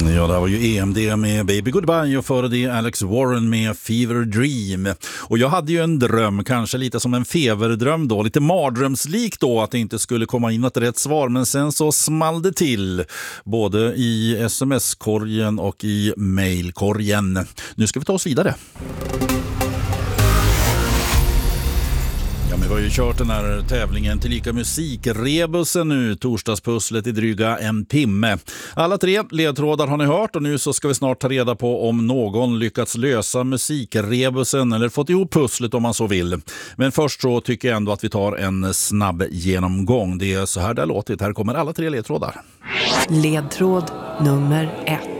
Ja, det var ju EMD med Baby Goodbye och före det Alex Warren med Fever Dream. Och jag hade ju en dröm, kanske lite som en feverdröm då, lite mardrömslik då, att det inte skulle komma in ett rätt svar, men sen så small det till både i sms-korgen och i mailkorgen. Nu ska vi ta oss vidare. Ja, men vi har ju kört den här tävlingen till lika musikrebusen nu, torsdagspusslet i dryga en timme. Alla 3 ledtrådar har ni hört och nu så ska vi snart ta reda på om någon lyckats lösa musikrebusen eller fått ihop pusslet om man så vill. Men först så tycker jag ändå att vi tar en snabb genomgång. Det är så här det har låtit. Här kommer alla 3 ledtrådar. Ledtråd nummer 1.